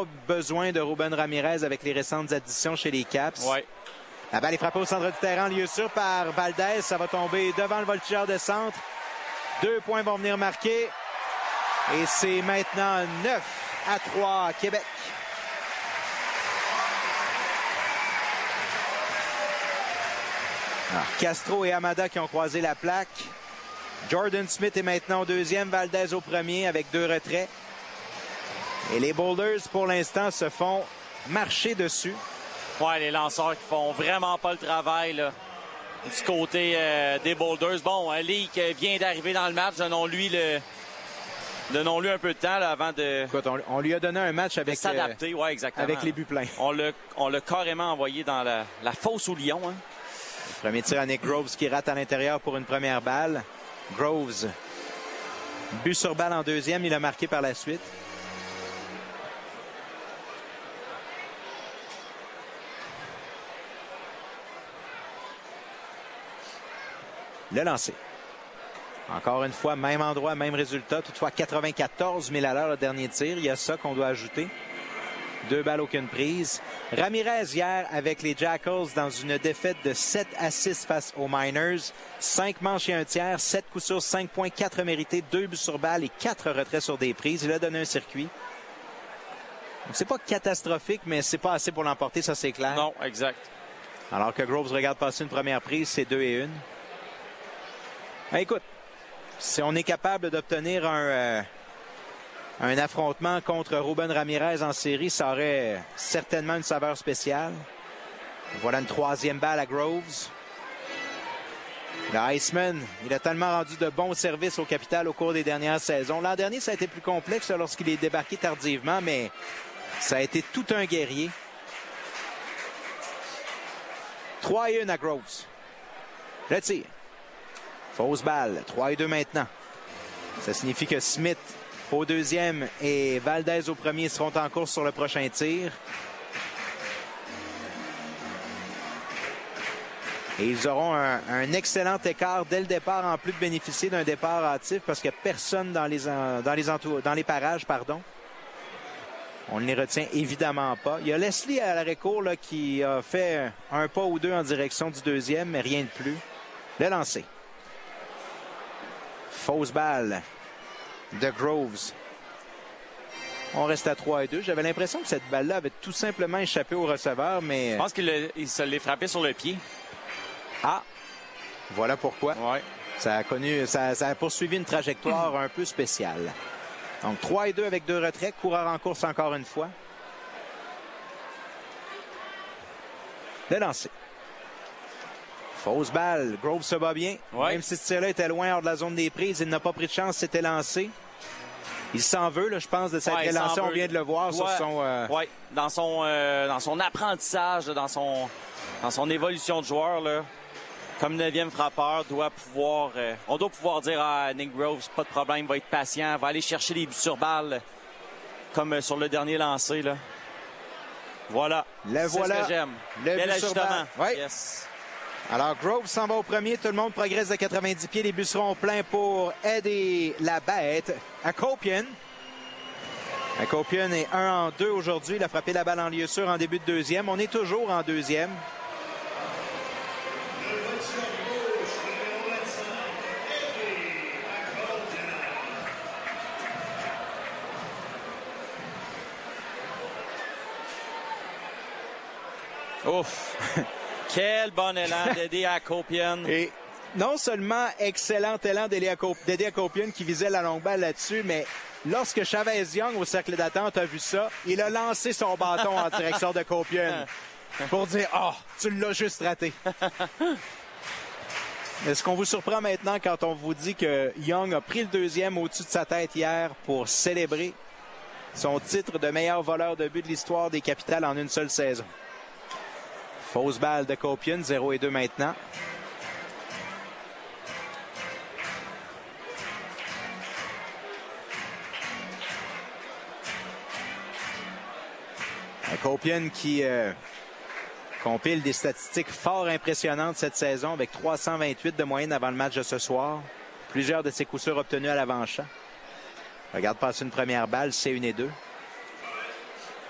pas besoin de Ruben Ramirez avec les récentes additions chez les Caps. Ouais. La balle est frappée au centre du terrain, lieu sûr par Valdez. Ça va tomber devant le voltigeur de centre. 2 points vont venir marquer. Et c'est maintenant 9-3 Québec. Alors, Castro et Amada qui ont croisé la plaque. Jordan Smith est maintenant au deuxième, Valdez au premier avec 2 retraits. Et les Boulders, pour l'instant, se font marcher dessus. Ouais, les lanceurs qui font vraiment pas le travail là, du côté des Boulders. Bon, Leak vient d'arriver dans le match. Donnons-lui un peu de temps là, avant de... Écoute, on lui a donné un match avec s'adapter, ouais, exactement. Avec les buts pleins. On l'a carrément envoyé dans la fosse au lion. Hein. Le premier tir à Nick Groves qui rate à l'intérieur pour une première balle. Groves, but sur balle en deuxième, il a marqué par la suite. Le lancer. Encore une fois, même endroit, même résultat. Toutefois, 94 000 à l'heure le dernier tir. Il y a ça qu'on doit ajouter. 2 balles, aucune prise. Ramirez, hier, avec les Jackals, dans une défaite de 7-6 face aux Miners. 5 manches et 1 tiers, 7 coups sûrs, 5 points, 4 mérités, 2 buts sur balle et 4 retraits sur des prises. Il a donné un circuit. Donc, c'est pas catastrophique, mais c'est pas assez pour l'emporter, ça c'est clair. Non, exact. Alors que Groves regarde passer une première prise, c'est 2-1. Ben, écoute, si on est capable d'obtenir un affrontement contre Ruben Ramirez en série, ça aurait certainement une saveur spéciale. Voilà une 3e balle à Groves. Le Iceman, il a tellement rendu de bons services au Capital au cours des dernières saisons. L'an dernier, ça a été plus complexe lorsqu'il est débarqué tardivement, mais ça a été tout un guerrier. 3-1 à Groves. Le tir. Fausse balle. 3-2 maintenant. Ça signifie que Smith au deuxième et Valdez au premier seront en course sur le prochain tir. Et ils auront un excellent écart dès le départ, en plus de bénéficier d'un départ hâtif parce qu'il n'y a personne dans les parages. On ne les retient évidemment pas. Il y a Leslie à l'arrêt-court qui a fait un pas ou deux en direction du deuxième, mais rien de plus. Le lancer. Fausse balle de Groves. On reste à 3-2. J'avais l'impression que cette balle-là avait tout simplement échappé au receveur, mais... Je pense qu'il se l'est frappé sur le pied. Ah! Voilà pourquoi. Ouais. Ça a poursuivi une trajectoire un peu spéciale. Donc 3-2 avec 2 retraits. Coureur en course encore une fois. Le lancer. Fausse balle. Groves se bat bien. Ouais. Même si ce tir-là était loin hors de la zone des prises, il n'a pas pris de chance, c'était lancé. Il s'en veut, là, je pense, de s'être lancé. On vient de le voir sur son... Oui, dans son apprentissage, dans son évolution de joueur, là, comme 9e frappeur, on doit pouvoir dire à Nick Groves, pas de problème, va être patient, va aller chercher les buts sur balle, comme sur le dernier lancé. Là. Voilà. C'est ce que j'aime. Le but sur balle. Ouais. Yes. Alors, Groves s'en va au premier. Tout le monde progresse de 90 pieds. Les buts seront pleins pour aider la bête. Akopian. Akopian est 1 en 2 aujourd'hui. Il a frappé la balle en lieu sûr en début de deuxième. On est toujours en deuxième. Ouf! Quel bon élan d'Eddie Akopian. Et non seulement excellent élan d'Eddie Akopian qui visait la longue balle là-dessus, mais lorsque Chavez Young au cercle d'attente a vu ça, il a lancé son bâton en direction de Akopian pour dire « Ah, tu l'as juste raté ». Est-ce qu'on vous surprend maintenant quand on vous dit que Young a pris le deuxième au-dessus de sa tête hier pour célébrer son titre de meilleur voleur de but de l'histoire des Capitals en une seule saison? Fausse balle de Akopian, 0-2 maintenant. Akopian qui compile des statistiques fort impressionnantes cette saison avec 328 de moyenne avant le match de ce soir. Plusieurs de ses coups sûrs obtenus à l'avant-champ. Regarde passer une première balle, c'est 1-2.